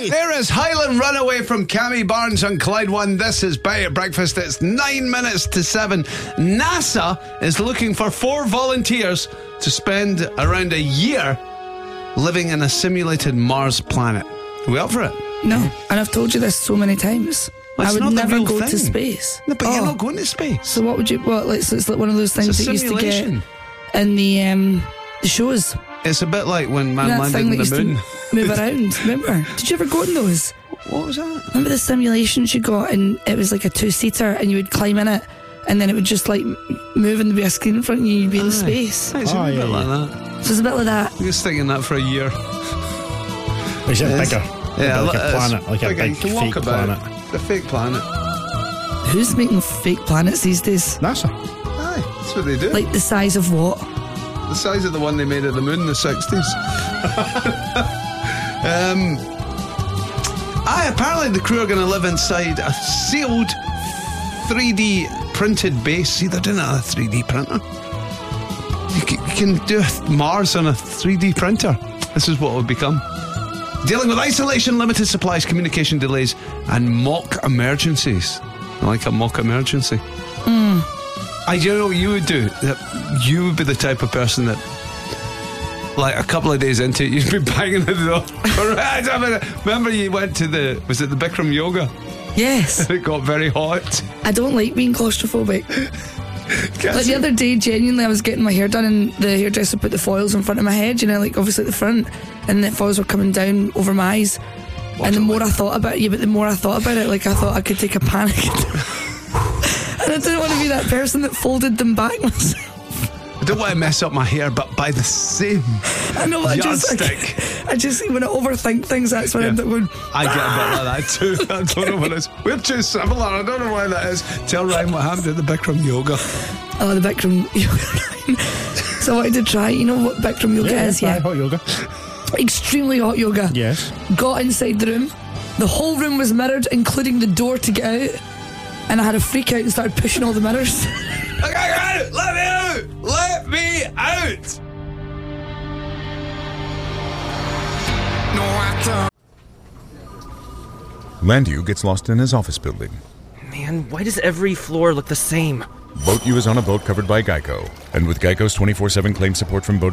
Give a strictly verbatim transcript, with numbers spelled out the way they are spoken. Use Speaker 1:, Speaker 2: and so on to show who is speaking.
Speaker 1: Hey!
Speaker 2: There is Highland Runaway from Cammy Barnes on Clyde One. This is Bay at Breakfast. It's nine minutes to seven. NASA is looking for four volunteers to spend around a year living in a simulated Mars planet. Are we up for it?
Speaker 3: No, and I've told you this so many times.
Speaker 2: Well,
Speaker 3: I
Speaker 2: it's
Speaker 3: would
Speaker 2: not the
Speaker 3: never
Speaker 2: real
Speaker 3: go
Speaker 2: thing.
Speaker 3: to space.
Speaker 2: No, but
Speaker 3: Oh.
Speaker 2: you're not going to space.
Speaker 3: So what would you? What? Like, so it's like one of those things
Speaker 2: It's a
Speaker 3: that used to get
Speaker 2: simulation.
Speaker 3: in the um, the shows.
Speaker 2: It's a bit like when man
Speaker 3: that
Speaker 2: landed
Speaker 3: thing
Speaker 2: on
Speaker 3: that
Speaker 2: the
Speaker 3: used
Speaker 2: moon.
Speaker 3: to move around. Remember? Did you ever go on those?
Speaker 2: What was that?
Speaker 3: Remember the simulations you got, and it was like a two-seater, and you would climb in it, and then it would just like move, and there'd be a screen in front of you, and you'd be in
Speaker 2: Aye.
Speaker 3: space.
Speaker 2: It's
Speaker 1: Oh,
Speaker 2: a
Speaker 1: yeah,
Speaker 2: bit like
Speaker 1: yeah.
Speaker 2: that.
Speaker 3: So it's a bit like that.
Speaker 2: I'm just thinking that for a year.
Speaker 1: Is it
Speaker 2: Yes.
Speaker 1: bigger?
Speaker 2: Yeah,
Speaker 1: like a
Speaker 2: it's
Speaker 1: planet, like a
Speaker 2: bigger.
Speaker 1: big
Speaker 2: You can walk
Speaker 1: fake
Speaker 2: about
Speaker 1: planet.
Speaker 2: The fake planet.
Speaker 3: Who's making fake planets these days?
Speaker 1: NASA.
Speaker 2: Aye, that's what they do.
Speaker 3: Like the size of what?
Speaker 2: The size of the one they made at the moon in the sixties. um, aye, apparently the crew are going to live inside a sealed three D printed base. See, they're doing it on a three D printer. You can, you can do Mars on a three D printer. This is what it will become. Dealing with isolation, limited supplies, communication delays, and mock emergencies. I like a mock emergency.
Speaker 3: Mm.
Speaker 2: I you know what you would do? That you would be the type of person that, like, a couple of days into it, you'd be banging the door. Right, I mean, remember you went to the, was it the Bikram yoga?
Speaker 3: Yes.
Speaker 2: It got very hot.
Speaker 3: I don't like being claustrophobic. Like the other day, genuinely, I was getting my hair done, and the hairdresser put the foils in front of my head, you know, like obviously at the front, and the foils were coming down over my eyes. And the more I thought about it, yeah, but the more I thought about it, like I thought I could take a panic. And I didn't want to be that person that folded them back myself.
Speaker 2: I don't want to mess up my hair, but by the same
Speaker 3: I know, I just,
Speaker 2: yardstick.
Speaker 3: I, I just, when I overthink things, that's when I end up going,
Speaker 2: I get a bit like that too. I don't know what it is. We're too similar. I don't know why that is. Tell Ryan what happened at the Bikram yoga.
Speaker 3: oh, the Bikram yoga. So I wanted to try, you know what Bikram yoga
Speaker 1: Yeah,
Speaker 3: is,
Speaker 1: aye,
Speaker 3: yeah?
Speaker 1: hot yoga.
Speaker 3: Extremely hot yoga.
Speaker 1: Yes.
Speaker 3: Got inside the room. The whole room was mirrored, including the door to get out. And I had a freak out and started pushing all the mirrors.
Speaker 2: Okay, let me out! Let me out!
Speaker 4: Landu gets lost in his office building.
Speaker 5: Man, why does every floor look the same?
Speaker 4: Boat U is on a boat covered by Geico. And with Geico's twenty-four seven claim support from Boat